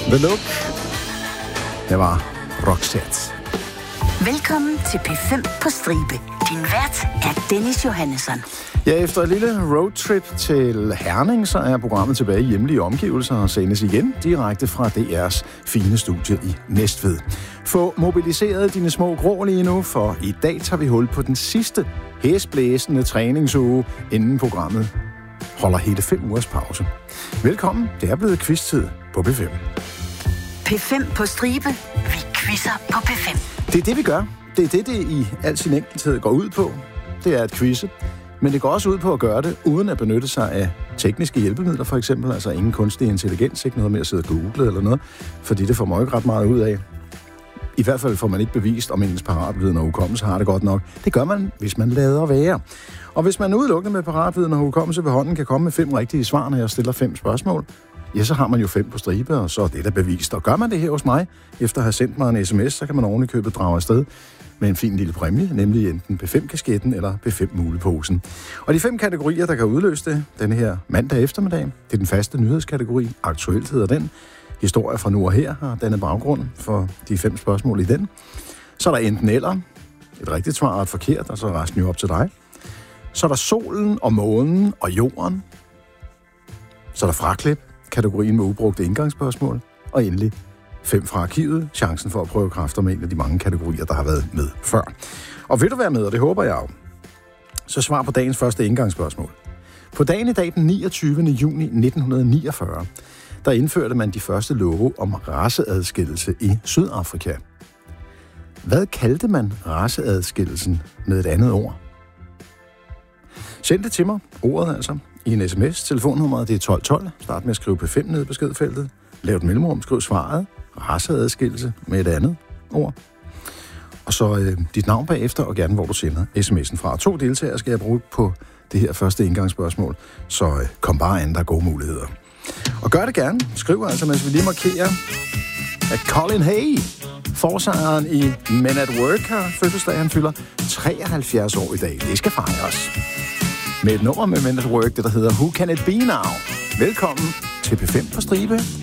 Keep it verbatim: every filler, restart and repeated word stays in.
The Look. Det var Roxette. Velkommen til P fem på stribe. Din vært er Dennis Johannesson. Ja, efter et lille roadtrip til Herning, så er programmet tilbage i hjemlige omgivelser og sendes igen direkte fra D R's fine studie i Næstved. Få mobiliseret dine små grå lige nu, for i dag tager vi hul på den sidste hæsblæsende træningsuge, inden programmet holder hele fem ugers pause. Velkommen, det er blevet quiz-tid på P fem. P fem på stribe. Vi quizzer på P fem. Det er det, vi gør. Det er det, det i al sin enkelthed går ud på. Det er at quizze. Men det går også ud på at gøre det, uden at benytte sig af tekniske hjælpemidler, for eksempel. Altså ingen kunstig intelligens, ikke noget med at sidde og google eller noget. Fordi det får man jo ikke ret meget ud af. I hvert fald får man ikke bevist, om ens paratviden og hukommelse har det godt nok. Det gør man, hvis man lader være. Og hvis man udelukkende med paratviden og hukommelse ved hånden kan komme med fem rigtige svar, når jeg stiller fem spørgsmål, ja, så har man jo fem på stribe, og så er det der bevist. Og gør man det her hos mig, efter at have sendt mig en sms, så kan man oven i købet drage afsted med en fin lille præmie, nemlig enten P fem-kasketten eller P fem-muleposen. Og de fem kategorier, der kan udløse det denne her mandag eftermiddag, det er den faste nyhedskategori. Aktuelt hedder den. Historier fra nu og her har dannet baggrund for de fem spørgsmål i den. Så er der enten eller, et rigtigt svar og et forkert, og så er resten jo op til dig. Så er der solen og månen og jorden. Så er der fraklip, kategorien med ubrugte indgangsspørgsmål. Og endelig fem fra arkivet, chancen for at prøve kræfter med en af de mange kategorier, der har været med før. Og vil du være med, og det håber jeg jo, så svar på dagens første indgangsspørgsmål. På dagen i dag, den niogtyvende juni nitten niogfyrre, der indførte man de første love om raceadskillelse i Sydafrika. Hvad kaldte man raceadskillelsen med et andet ord? Send det til mig, ordet altså, i en sms. Telefonnummeret det er tolv tolv. Start med at skrive P fem ned i beskedfeltet. Lav et mellemrum, skriv svaret. Raceadskillelse med et andet ord. Og så øh, dit navn bagefter, og gerne hvor du sender sms'en fra. To deltagere skal jeg bruge på det her første indgangsspørgsmål. Så øh, kom bare an, der er gode muligheder. Og gør det gerne. Skriv altså, mens vi lige markerer, at Colin Hay, forsangeren i Men at Work, har fødselsdag. Han fylder treoghalvfjerds år i dag. Det skal fejres. Med et nummer med Men at Work, det der hedder Who Can It Be Now? Velkommen til P fem på stribe.